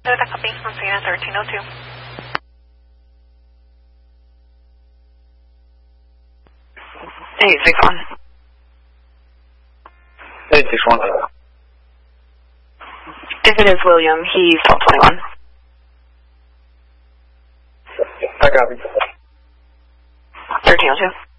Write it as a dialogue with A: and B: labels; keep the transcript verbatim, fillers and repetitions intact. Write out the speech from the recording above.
A: Toyota copy, I'm seeing at thirteen oh two.
B: eight six one.
C: eight six one.
B: If it is William, he's twelve twenty-one.
C: I copy.
B: thirteen oh two.